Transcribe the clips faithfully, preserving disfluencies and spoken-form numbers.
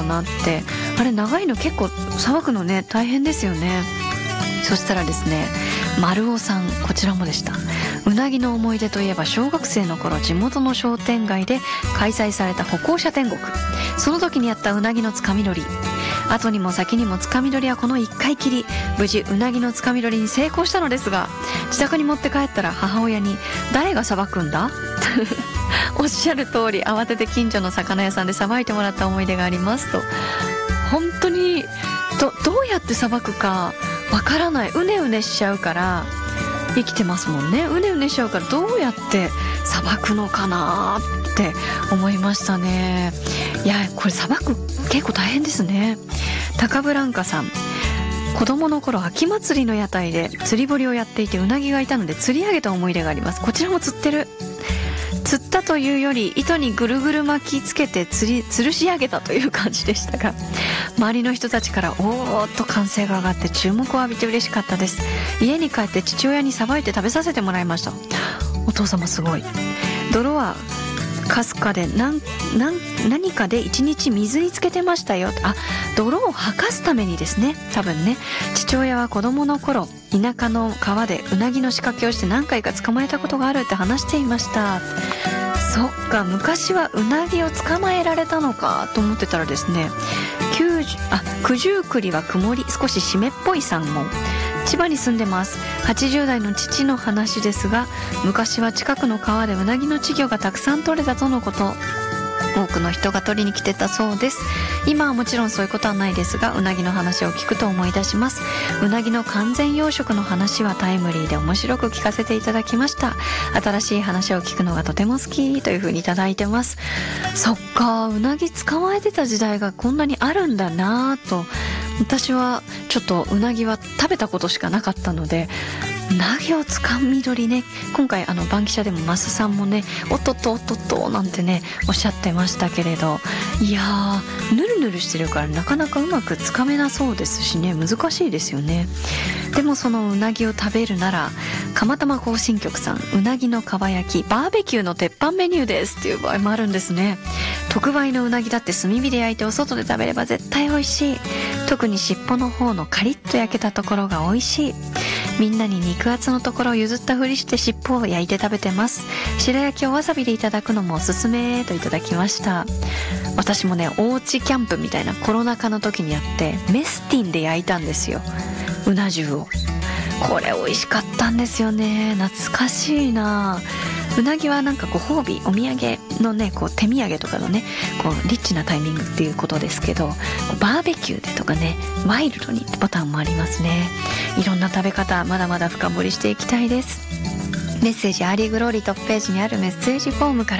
なって。あれ長いの結構さばくのね大変ですよね。そしたらですね、丸尾さん、こちらもでした。うなぎの思い出といえば小学生の頃、地元の商店街で開催された歩行者天国、その時にやったうなぎのつかみ取り、後にも先にもつかみ取りはこのいっかいきり。無事うなぎのつかみ取りに成功したのですが、自宅に持って帰ったら母親に誰がさばくんだおっしゃる通り、慌てて近所の魚屋さんでさばいてもらった思い出がありますと。本当に ど, どうやってさばくかわからない。うねうねしちゃうから生きてますもんね。うねうねしちゃうからどうやってさばくのかなって思いましたね。いやこれさばく結構大変ですね。高ブランカさん、子供の頃秋祭りの屋台で釣り堀をやっていてうなぎがいたので釣り上げた思い出があります。こちらも釣ってる。釣ったというより糸にぐるぐる巻きつけて釣り吊るし上げたという感じでしたが、周りの人たちからおーっと歓声が上がって注目を浴びて嬉しかったです。家に帰って父親にさばいて食べさせてもらいました。お父様すごい。泥はかすかで 何, 何, 何かで一日水につけてましたよ。あ、泥を吐かすためにですね、多分ね。父親は子供の頃田舎の川でうなぎの仕掛けをして何回か捕まえたことがあるって話していました。そっか、昔はうなぎを捕まえられたのかと思ってたらですね、きゅうじゅうあ九十九里は曇り、少し湿っぽいさんも千葉に住んでます。はちじゅう代の父の話ですが、昔は近くの川でうなぎの稚魚がたくさん取れたとのこと。多くの人が取りに来てたそうです。今はもちろんそういうことはないですが、うなぎの話を聞くと思い出します。うなぎの完全養殖の話はタイムリーで面白く聞かせていただきました。新しい話を聞くのがとても好きというふうにいただいてます。そっか、うなぎ捕まえてた時代がこんなにあるんだなぁと。私はちょっとうなぎは食べたことしかなかったので、うなぎをつかみ取りね、今回あのバンキシャでもマスさんもね、おっとっとおっとっとなんてねおっしゃってましたけれど、いやーぬるぬるしてるからなかなかうまくつかめなそうですしね、難しいですよね。でもそのうなぎを食べるなら、釜玉行進曲さん、うなぎのかば焼きバーベキューの鉄板メニューですっていう場合もあるんですね。特売のうなぎだって炭火で焼いてお外で食べれば絶対美味しい。特に尻尾の方のカリッと焼けたところが美味しい。みんなに肉厚のところを譲ったふりして尻尾を焼いて食べてます。白焼きをわさびでいただくのもおすすめといただきました。私もね、おうちキャンプみたいなコロナ禍の時にやってメスティンで焼いたんですよ、うな重を。これ美味しかったんですよね。懐かしいな。うなぎはなんかご褒美、お土産のね、こう手土産とかのね、こうリッチなタイミングっていうことですけど、バーベキューでとかね、ワイルドにってパターンもありますね。いろんな食べ方まだまだ深掘りしていきたいです。メッセージアーリーグローリートップページにあるメッセージフォームから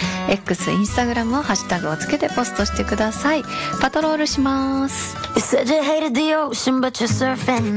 X、インスタグラムをハッシュタグをつけてポストしてください。パトロールします。